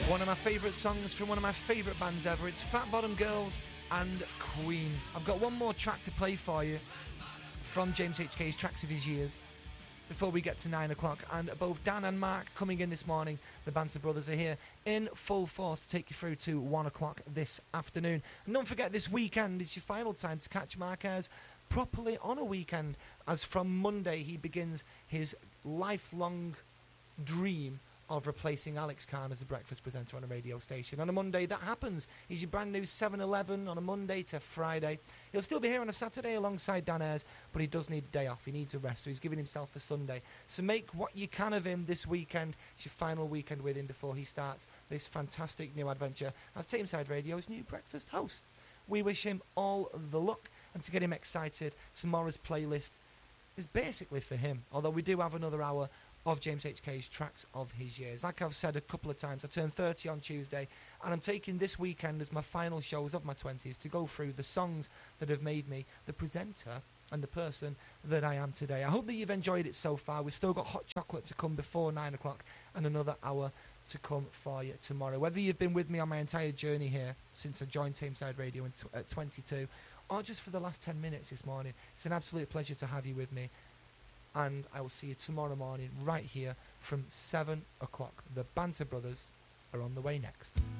One of my favourite songs from one of my favourite bands ever. It's Fat Bottom Girls and Queen. I've got one more track to play for you from James HK's Tracks of His Years before we get to 9 o'clock. And both Dan and Mark coming in this morning, the Banter Brothers, are here in full force to take you through to 1 o'clock this afternoon. And don't forget, this weekend is your final time to catch Marquez properly on a weekend, as from Monday he begins his lifelong dream of replacing Alex Kahn as a breakfast presenter on a radio station. On a Monday, that happens. He's your brand new 7-Eleven on a Monday to Friday. He'll still be here on a Saturday alongside Dan Ayres, but he does need a day off. He needs a rest, so he's giving himself a Sunday. So make what you can of him this weekend. It's your final weekend with him before he starts this fantastic new adventure as Tameside Radio's new breakfast host. We wish him all the luck, and to get him excited, tomorrow's playlist is basically for him, although we do have another hour of James HK's Tracks of His Years. Like I've said a couple of times, I turned 30 on Tuesday, and I'm taking this weekend as my final shows of my 20s to go through the songs that have made me the presenter and the person that I am today. I hope that you've enjoyed it so far. We've still got hot chocolate to come before 9 o'clock and another hour to come for you tomorrow. Whether you've been with me on my entire journey here since I joined Tameside Radio at 22, or just for the last 10 minutes this morning, it's an absolute pleasure to have you with me. And I will see you tomorrow morning right here from 7 o'clock. The Banter Brothers are on the way next.